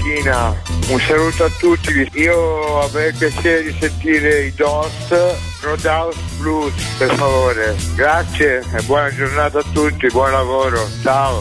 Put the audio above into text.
mattina. Un saluto a tutti. Io avrei il piacere di sentire i DOS Roadhouse Blues, per favore. Grazie e buona giornata a tutti, buon lavoro. Ciao.